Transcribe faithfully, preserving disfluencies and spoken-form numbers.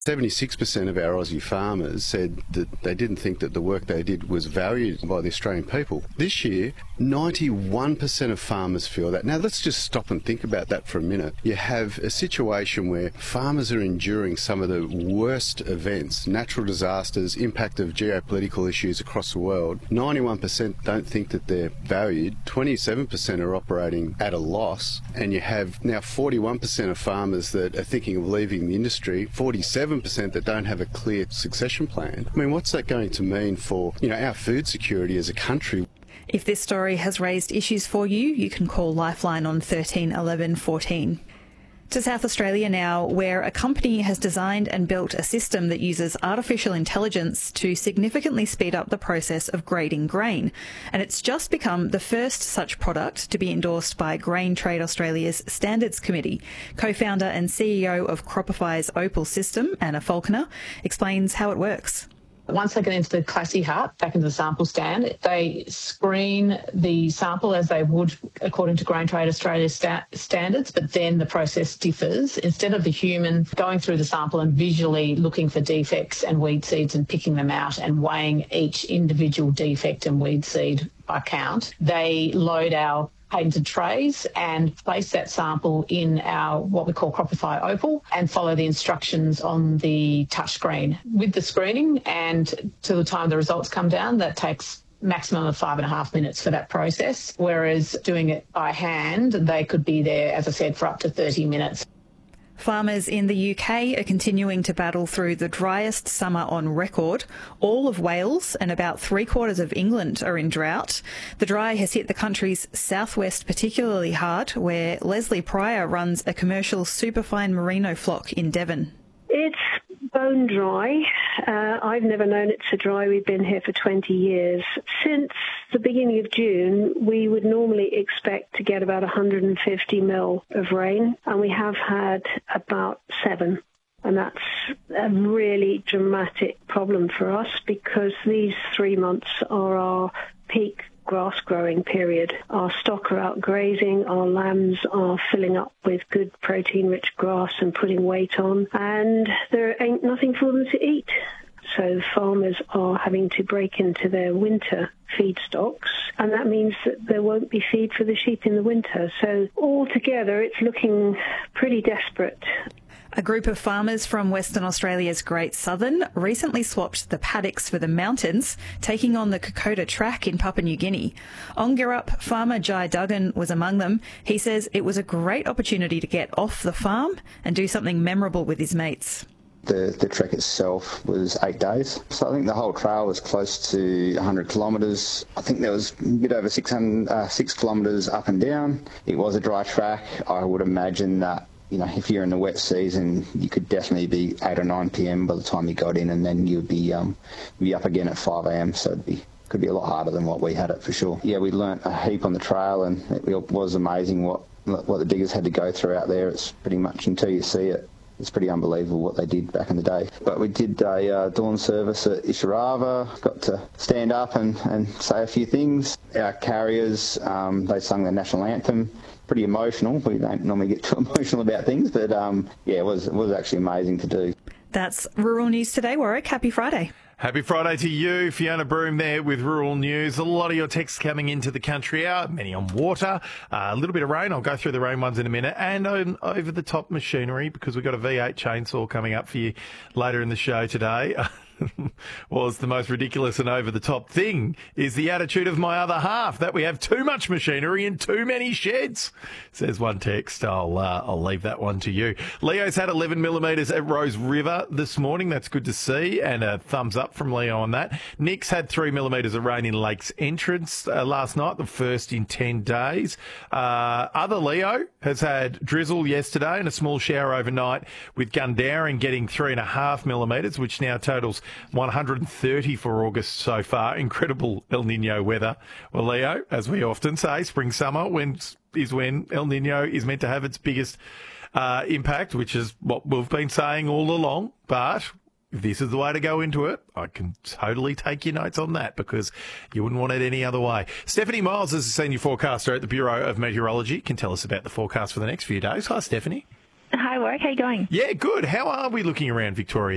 seventy-six percent of our Aussie farmers said that they didn't think that the work they did was valued by the Australian people. This year, ninety-one percent of farmers feel that. Now, let's just stop and think about that for a minute. You have a situation where farmers are enduring some of the worst events, natural disasters, impact of geopolitical issues across the world. ninety-one percent don't think that they're valued. twenty-seven percent are operating at a loss. And you have now forty-one percent of farmers that are thinking of leaving the industry, forty-seven percent that don't have a clear succession plan. I mean, what's that going to mean for, you know, our food security as a country? If this story has raised issues for you, you can call Lifeline on thirteen eleven fourteen. To South Australia now, where a company has designed and built a system that uses artificial intelligence to significantly speed up the process of grading grain. And it's just become the first such product to be endorsed by Grain Trade Australia's Standards Committee. Co-founder and C E O of Cropify's Opal system, Anna Falconer, explains how it works. Once they get into the Classy hut, back into the sample stand, they screen the sample as they would according to Grain Trade Australia sta- standards, but then the process differs. Instead of the human going through the sample and visually looking for defects and weed seeds and picking them out and weighing each individual defect and weed seed by count, they load our patented trays and place that sample in our what we call Cropify Opal and follow the instructions on the touchscreen. With the screening and to the time the results come down, that takes maximum of five and a half minutes for that process, whereas doing it by hand, they could be there, as I said, for up to thirty minutes. Farmers in the U K are continuing to battle through the driest summer on record. All of Wales and about three quarters of England are in drought. The dry has hit the country's southwest particularly hard, where Leslie Pryor runs a commercial superfine merino flock in Devon. It's bone dry. Uh, I've never known it so dry. We've been here for twenty years. Since the beginning of June, we would normally expect to get about one hundred fifty mil of rain, and we have had about seven. And that's a really dramatic problem for us because these three months are our peak grass growing period. Our stock are out grazing, our lambs are filling up with good protein rich grass and putting weight on, and there ain't nothing for them to eat. So farmers are having to break into their winter feed stocks, and that means that there won't be feed for the sheep in the winter. So altogether it's looking pretty desperate. A group of farmers from Western Australia's Great Southern recently swapped the paddocks for the mountains, taking on the Kokoda track in Papua New Guinea. Ongerup farmer Jai Duggan was among them. He says it was a great opportunity to get off the farm and do something memorable with his mates. The, the trek itself was eight days. So I think the whole trail was close to one hundred kilometres. I think there was a bit over six hundred, uh, six kilometres up and down. It was a dry track. I would imagine that, you know, if you're in the wet season, you could definitely be eight or nine p.m. by the time you got in, and then you'd be um, be up again at five a.m. So it'd be could be a lot harder than what we had it for sure. Yeah, we learnt a heap on the trail, and it was amazing what what the diggers had to go through out there. It's pretty much until you see it. It's pretty unbelievable what they did back in the day. But we did a uh, dawn service at Isharava, got to stand up and, and say a few things. Our carriers, um, they sung the national anthem. Pretty emotional. We don't normally get too emotional about things, but um, yeah, it was, it was actually amazing to do. That's Rural News Today, Warwick. Happy Friday. Happy Friday to you. Fiona Broom there with Rural News. A lot of your texts coming into the country out, many on water, uh, a little bit of rain. I'll go through the rain ones in a minute. And on over-the-top machinery, because we've got a V eight chainsaw coming up for you later in the show today. Was the most ridiculous and over-the-top thing is the attitude of my other half, that we have too much machinery and too many sheds, says one text. I'll uh, I'll leave that one to you. Leo's had eleven millimetres at Rose River this morning. That's good to see, and a thumbs up from Leo on that. Nick's had three millimetres of rain in Lakes Entrance uh, last night, the first in ten days. Uh, other Leo has had drizzle yesterday and a small shower overnight, with Gundarin getting three and a half millimetres, which now totals one hundred thirty for August so far. Incredible El Nino weather. Well, Leo, as we often say, spring, summer when is when El Nino is meant to have its biggest uh, impact, which is what we've been saying all along. But if this is the way to go into it, I can totally take your notes on that, because you wouldn't want it any other way. Stephanie Miles is a senior forecaster at the Bureau of Meteorology. Can tell us about the forecast for the next few days. Hi, Stephanie. Hi, Warwick. How are you going? Yeah, good. How are we looking around Victoria